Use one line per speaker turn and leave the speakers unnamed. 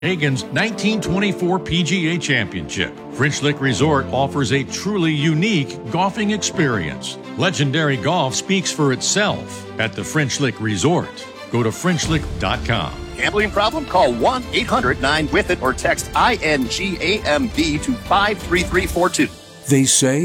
Hagen's 1924 PGA Championship. French Lick Resort offers a truly unique golfing experience. Legendary golf speaks for itself at the French Lick Resort. Go to FrenchLick.com.
Gambling problem? Call 1-800-9-WITH-IT or text INGAMB to 53342.
They say